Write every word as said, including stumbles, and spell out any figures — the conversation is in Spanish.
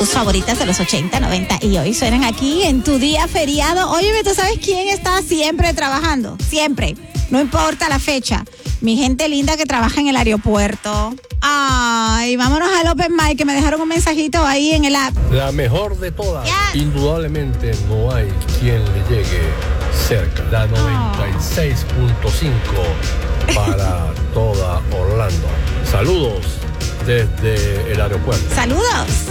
tus favoritas de los ochenta, noventa y hoy suenan aquí en tu día feriado. Óyeme, ¿tú sabes quién está siempre trabajando? Siempre, no importa la fecha. Mi gente linda que trabaja en el aeropuerto. Ay, vámonos al Open Mic, que me dejaron un mensajito ahí en el app. La mejor de todas. Yeah. Indudablemente no hay quien le llegue cerca. La noventa y seis punto cinco para toda Orlando. Saludos desde el aeropuerto. Saludos.